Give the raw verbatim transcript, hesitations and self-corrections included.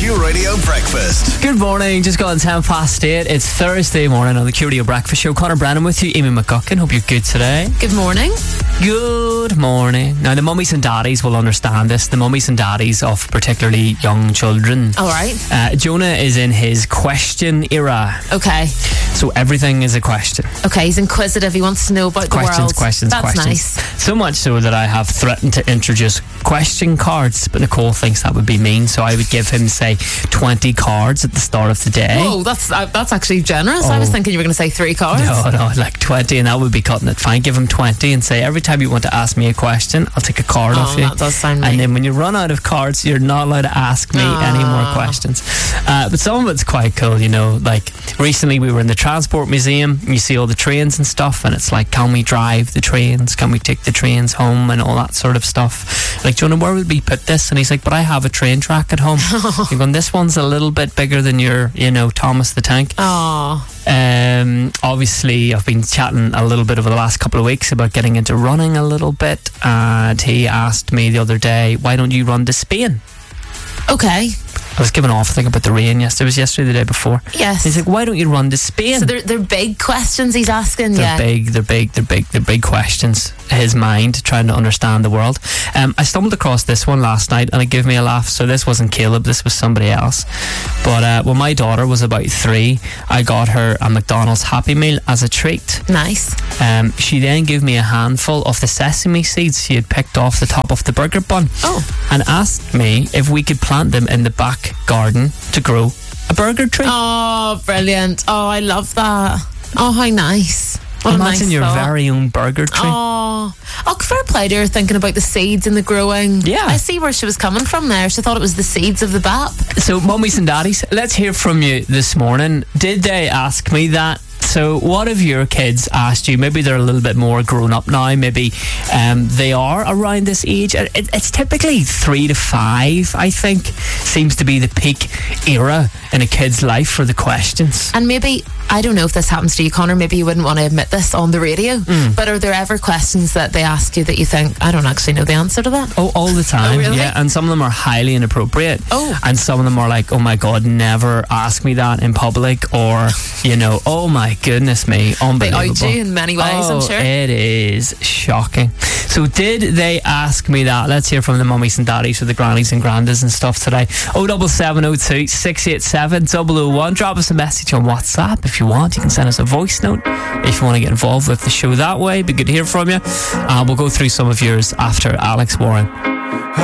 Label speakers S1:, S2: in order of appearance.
S1: Q Radio Breakfast.
S2: Good morning, just gone ten past eight. It's Thursday morning on the Q Radio Breakfast Show. Connor Brennan with you, Amy McGuckin. Hope you're good today.
S3: Good morning.
S2: Good morning. Now, the mummies and daddies will understand this. The mummies and daddies of particularly young children.
S3: All right.
S2: Uh, Jonah is in his question era.
S3: Okay.
S2: So everything is a question.
S3: Okay, he's inquisitive. He wants to know about
S2: questions,
S3: the world.
S2: Questions,
S3: That's
S2: questions,
S3: nice.
S2: So much so that I have threatened to introduce question cards, but Nicole thinks that would be mean, so I would give him, say, twenty cards at the start of the day.
S3: Whoa, that's uh, that's actually generous.
S2: Oh.
S3: I was thinking you were going to say three cards.
S2: No, no, like twenty, and that would be cutting it fine. Give him twenty and say, every time you want to ask me a question, I'll take a card
S3: Oh,
S2: off you.
S3: that does sound
S2: And
S3: mean.
S2: then when you run out of cards, you're not allowed to ask me
S3: Ah.
S2: any more questions. Uh, but some of it's quite cool, you know. Like recently we were in the Transport Museum, and you see all the trains and stuff, and it's like, can we drive the trains? Can we take the trains home? And all that sort of stuff. Like, Jonah, where would we put this? And he's like, but I have a train track at home. You're going, this one's a little bit bigger than your, you know, Thomas the Tank.
S3: Oh.
S2: Um, obviously, I've been chatting a little bit over the last couple of weeks about getting into running a little bit, and he asked me the other day, why don't you run to Spain?
S3: Okay.
S2: I was giving off, I think, about the rain yesterday. It was yesterday, the day before.
S3: Yes.
S2: He's like, why don't you run to Spain?
S3: So they're, they're big questions he's asking.
S2: They're
S3: yeah.
S2: big, they're big, they're big, they're big questions. His mind trying to understand the world. Um, I stumbled across this one last night and it gave me a laugh. So this wasn't Caleb, this was somebody else. But uh, when my daughter was about three, I got her a McDonald's Happy Meal as a treat.
S3: Nice.
S2: Um, she then gave me a handful of the sesame seeds she had picked off the top of the burger bun.
S3: Oh.
S2: And asked me if we could plant them in the back garden to grow a burger tree.
S3: Oh, brilliant. Oh, I love that. Oh, how nice. What
S2: Imagine
S3: a nice
S2: your
S3: thought.
S2: very own burger tree.
S3: Oh, oh, fair play to her thinking about the seeds and the growing.
S2: Yeah.
S3: I see where she was coming from there. She thought it was the seeds of the B A P.
S2: So, mummies and daddies, let's hear from you this morning. Did they ask me that? So what have your kids asked you? Maybe they're a little bit more grown up now. Maybe um, they are around this age. It, it's typically three to five, I think, seems to be the peak era in a kid's life for the questions.
S3: And maybe, I don't know if this happens to you, Connor, maybe you wouldn't want to admit this on the radio,
S2: Mm.
S3: but are there ever questions that they ask you that you think, I don't actually know the answer to that?
S2: Oh, all the time.
S3: Oh, really?
S2: Yeah, and some of them are highly inappropriate.
S3: Oh.
S2: And some of them are like, oh my God, never ask me that in public, or, you know, oh my goodness me,
S3: They
S2: unbelievable.
S3: out you in many ways,
S2: oh,
S3: I'm sure.
S2: It is shocking. So did they ask me that? Let's hear from the mummies and daddies or the grannies and grandas and stuff today. oh seven seven oh two, six eight seven, double oh one. Drop us a message on WhatsApp if you want. You can send us a voice note if you want to get involved with the show that way. Be good to hear from you. Uh, we'll go through some of yours after Alex Warren.